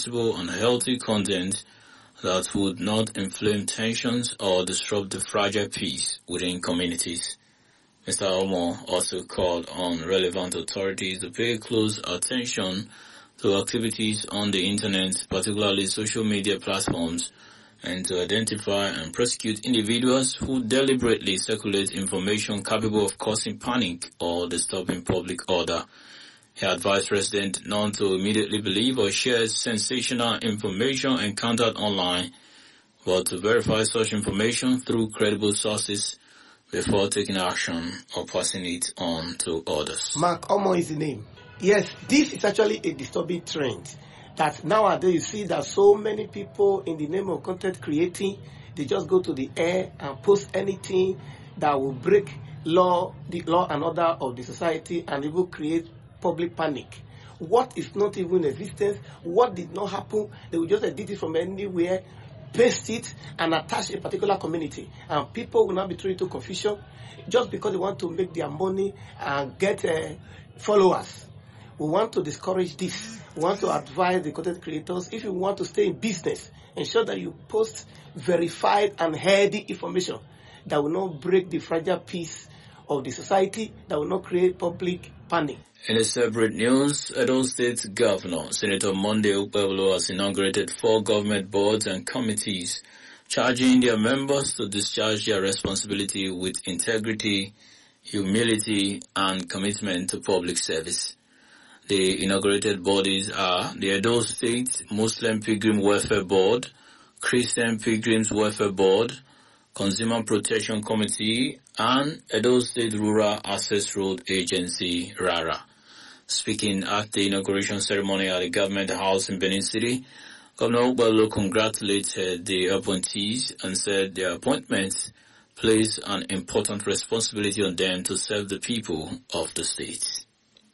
responsible and healthy content that would not inflame tensions or disrupt the fragile peace within communities. Mr. Omo also called on relevant authorities to pay close attention to activities on the internet, particularly social media platforms, and to identify and prosecute individuals who deliberately circulate information capable of causing panic or disturbing public order. He advised residents not to immediately believe or share sensational information encountered online, but to verify such information through credible sources before taking action or passing it on to others. Mark Omo is the name. Yes, this is actually a disturbing trend. That nowadays you see that so many people in the name of content creating, they just go to the air and post anything that will break the law and order of the society and even create public panic. What is not even in existence, what did not happen, they will just edit it from anywhere, paste it and attach a particular community. And people will now be thrown into confusion just because they want to make their money and get followers. We want to discourage this. We want to advise the content creators, if you want to stay in business, ensure that you post verified and healthy information that will not break the fragile peace of the society, that will not create public panic. In a separate news, Edo State Governor Senator Monday Okpebholo has inaugurated 4 government boards and committees, charging their members to discharge their responsibility with integrity, humility, and commitment to public service. The inaugurated bodies are the Edo State Muslim Pilgrim Welfare Board, Christian Pilgrims Welfare Board, Consumer Protection Committee, and Edo State Rural Access Road Agency, RARA. Speaking at the inauguration ceremony at the Government House in Benin City, Governor Okpebholo congratulated the appointees and said their appointments place an important responsibility on them to serve the people of the state.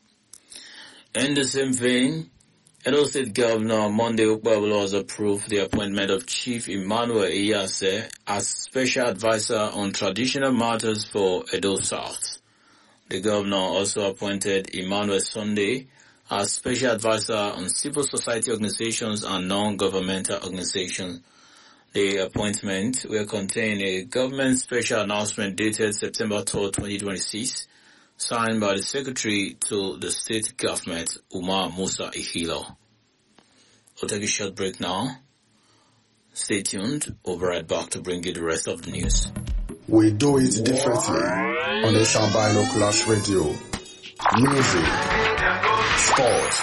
In the same vein, Edo State Governor Monday Okpebholo has approved the appointment of Chief Emmanuel Iyase as Special Advisor on Traditional Matters for Edo South. The governor also appointed Emmanuel Sunday as Special Advisor on Civil Society Organizations and Non-Governmental Organizations. The appointment will contain a government special announcement dated September 3, 2026, signed by the Secretary to the State Government, Umar Musa Ihilo. We'll take a short break now. Stay tuned. We'll be right back to bring you the rest of the news. We do it differently on the Sound Binoculars Radio. Music, sports,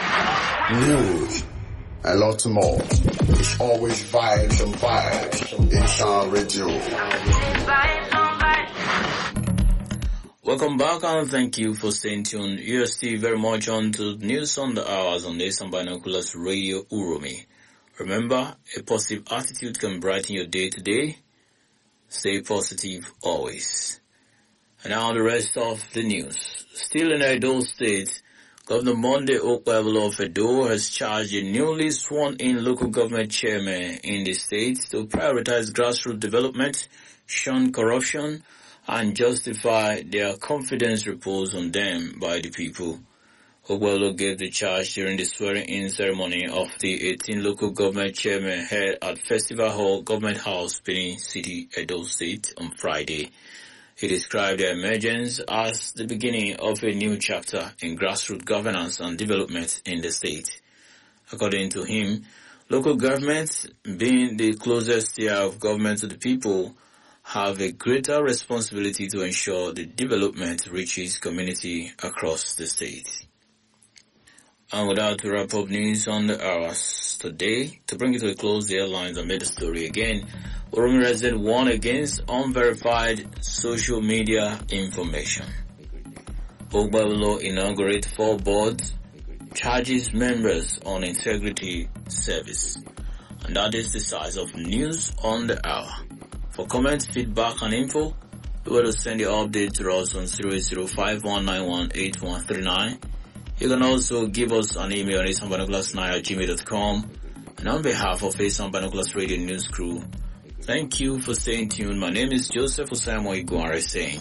news, a lot more. It's always vibes and vibes in Sound Radio. Welcome back and thank you for staying tuned. You're still very much on to News on the Hours on the Sound Binoculars Radio Uromi. Remember, a positive attitude can brighten your day today. Stay positive always. And now the rest of the news. Still in Edo State, Governor Monday Okpebholo of Edo has charged a newly sworn-in local government chairman in the state to prioritize grassroots development, shun corruption, and justify their confidence reposed on them by the people. Okpebholo gave the charge during the swearing-in ceremony of the 18 local government chairmen held at Festival Hall, Government House, Benin City, Edo State on Friday. He described their emergence as the beginning of a new chapter in grassroots governance and development in the state. According to him, local governments, being the closest tier of government to the people, have a greater responsibility to ensure the development reaches community across the state. And with that, to wrap up news on the hours today, to bring it to a close, the headlines and made the story again. Uromi resident warned against unverified social media information. Okpebholo inaugurates 4 boards, charges members on integrity service. And that is the size of news on the hour. For comments, feedback, and info, be able to send your update to us on 08051918139. You can also give us an email on asoundbinoculars9@gmail.com. And on behalf of Asound Binoculars Radio News Crew, thank you for staying tuned. My name is Joseph Osamo Iguare saying,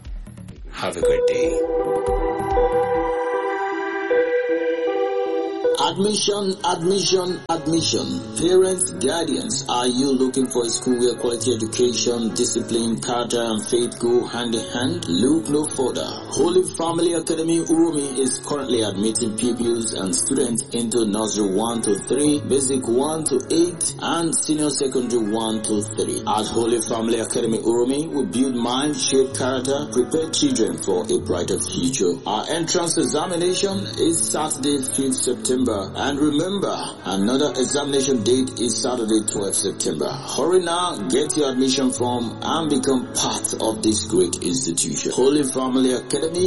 have a great day. Admission. Parents, guardians, are you looking for a school where quality education, discipline, character, and faith go hand in hand? Look no further. Holy Family Academy Uromi is currently admitting pupils and students into nursery 1 to 3, basic 1 to 8, and senior secondary 1 to 3. At Holy Family Academy Uromi, we build mind, shape character, prepare children for a brighter future. Our entrance examination is Saturday, 5th September. And remember, another examination date is Saturday, 12th September. Hurry now, get your admission form and become part of this great institution. Holy Family Academy